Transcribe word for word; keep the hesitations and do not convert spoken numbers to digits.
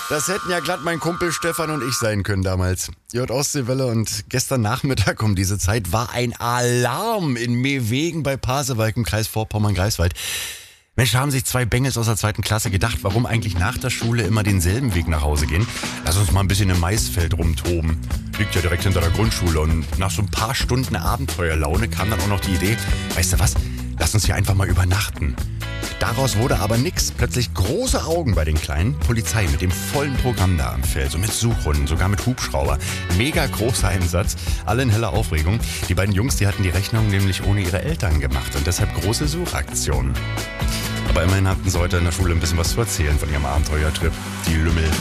Das hätten ja glatt mein Kumpel Stefan und ich sein können damals. J. Ostseewelle und gestern Nachmittag um diese Zeit war ein Alarm in Meewegen bei Pasewalk im Kreis Vorpommern-Greifswald. Mensch, da haben sich zwei Bengels aus der zweiten Klasse gedacht, warum eigentlich nach der Schule immer denselben Weg nach Hause gehen. Lass uns mal ein bisschen im Maisfeld rumtoben. Liegt ja direkt hinter der Grundschule und nach so ein paar Stunden Abenteuerlaune kam dann auch noch die Idee, weißt du was, lass uns hier einfach mal übernachten. Daraus wurde aber nix. Plötzlich große Augen bei den Kleinen. Polizei mit dem vollen Programm da am Feld. So mit Suchhunden, sogar mit Hubschrauber. Mega großer Einsatz. Alle in heller Aufregung. Die beiden Jungs, die hatten die Rechnung nämlich ohne ihre Eltern gemacht. Und deshalb große Suchaktionen. Aber immerhin hatten sie heute in der Schule ein bisschen was zu erzählen von ihrem Abenteuertrip. Die Lümmel.